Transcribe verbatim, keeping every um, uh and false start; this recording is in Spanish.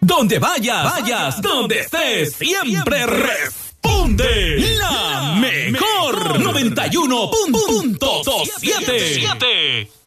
Donde vayas, vayas, donde estés, siempre responde la mejor noventa y uno punto siete.